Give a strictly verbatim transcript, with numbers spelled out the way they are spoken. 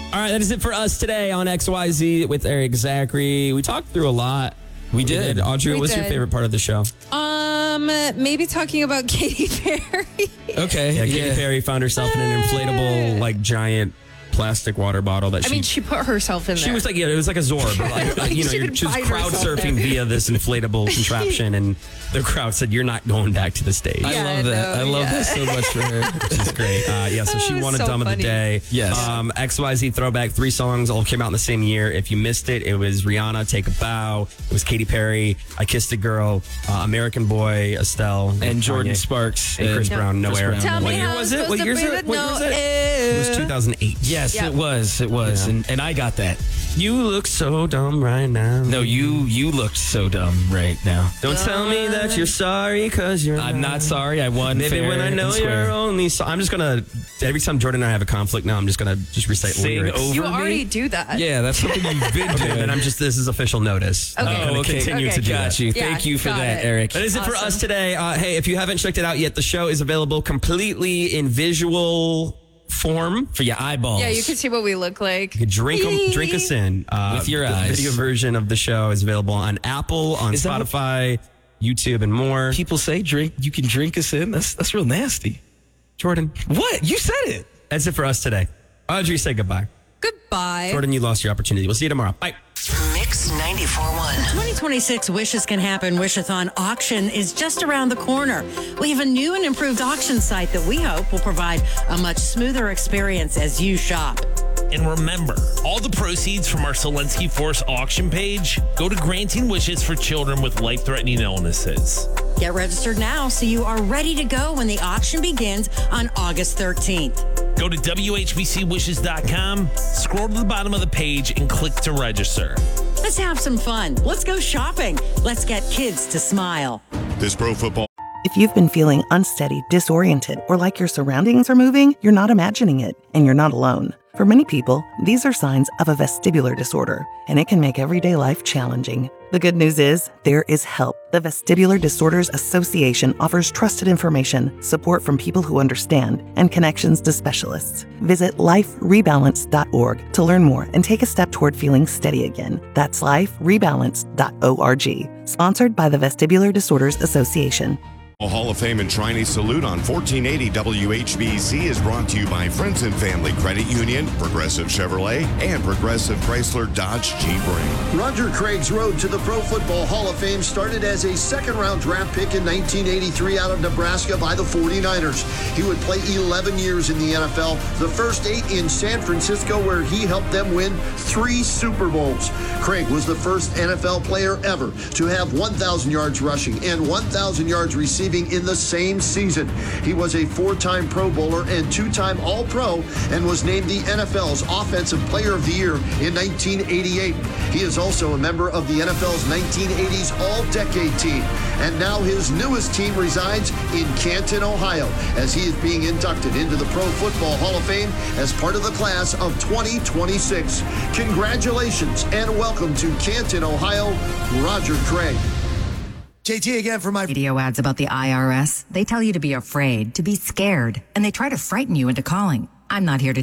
All right, that is it for us today on X Y Z with Eric Zachary. We talked through a lot. We did. We did. Audrey, We what's did. your favorite part of the show? Um, maybe talking about Katy Perry. Okay. Yeah, Katy Perry found herself in an inflatable, like, giant plastic water bottle that I she... mean, she put herself in there. She was like, yeah, it was like a Zorb. But like, like, you know, She you're didn't just find crowd herself surfing there. via this inflatable contraption, and the crowd said, "You're not going back to the stage." I Yeah, love I that. know, I love yeah. that so much for her. Which is great. Uh, yeah, so she Oh, won a so Dumb of funny. the Day. Yes. Um, X Y Z Throwback, three songs all came out in the same year. If you missed it, it was Rihanna, Take a Bow. It was Katy Perry, I Kissed a Girl, uh, American Boy, Estelle. And Jordan Kanye, Sparks. And Chris and Brown, Chris Nowhere. Brown. Tell What me year how was I'm it? What supposed year is to it? breathe What with year was no it? It was air. two thousand eight. Yes, Yeah. it was. It was. Yeah. And and I got that. You look so dumb right now. No, you you looked so dumb right now. Don't tell me that you're sorry, because you're I'm not sorry. I won. Maybe fair when I know and square. you're only so, I'm just gonna every time Jordan and I have a conflict now, I'm just gonna just recite Sing lyrics. over You me? already do that. Yeah, that's something you've been Okay, doing. then I'm just this is official notice. Okay. I'm gonna Oh, okay. continue Okay. to do Got that. you. Yeah, Thank you for got that, it. Eric. That is it for Awesome. us today. Uh, hey, if you haven't checked it out yet, the show is available completely in visual form. For your eyeballs. Yeah, you can see what we look like. You can drink 'em- drink us in. Uh, With your the eyes. video version of the show is available on Apple, on Is that what- Spotify, YouTube, and more. People say drink. You can drink us in. That's that's real nasty. Jordan, What? You said it. that's it for us today. Audrey, say goodbye. Goodbye. Jordan, you lost your opportunity. We'll see you tomorrow. Bye. Mix ninety-four point one. twenty twenty-six Wishes Can Happen Wishathon auction is just around the corner. We have a new and improved auction site that we hope will provide a much smoother experience as you shop. And remember, all the proceeds from our Zelensky Force auction page go to granting wishes for children with life-threatening illnesses. Get registered now so you are ready to go when the auction begins on August thirteenth. Go to W H B C wishes dot com, scroll to the bottom of the page, and click to register. Let's have some fun. Let's go shopping. Let's get kids to smile. This Pro Football. If you've been feeling unsteady, disoriented, or like your surroundings are moving, you're not imagining it, and you're not alone. For many people, these are signs of a vestibular disorder, and it can make everyday life challenging. The good news is, there is help. The Vestibular Disorders Association offers trusted information, support from people who understand, and connections to specialists. Visit life rebalance dot org to learn more and take a step toward feeling steady again. That's life rebalance dot org. Sponsored by the Vestibular Disorders Association. Hall of Fame and Trinity Salute on fourteen eighty W H B C is brought to you by Friends and Family Credit Union, Progressive Chevrolet, and Progressive Chrysler Dodge Jeep Ram. Roger Craig's road to the Pro Football Hall of Fame started as a second-round draft pick in nineteen eighty-three out of Nebraska by the forty-niners. He would play eleven years in the N F L, the first eight in San Francisco, where he helped them win three Super Bowls. Craig was the first N F L player ever to have one thousand yards rushing and one thousand yards receiving in the same season. He was a four-time Pro Bowler and two-time All-Pro and was named the N F L's Offensive Player of the Year in nineteen eighty-eight. He is also a member of the N F L's nineteen eighties All-Decade Team, and now his newest team resides in Canton, Ohio, as he is being inducted into the Pro Football Hall of Fame as part of the class of twenty twenty-six. Congratulations and welcome to Canton, Ohio, Roger Craig. J T again for my radio ads about the I R S. They tell you to be afraid, to be scared, and they try to frighten you into calling. I'm not here to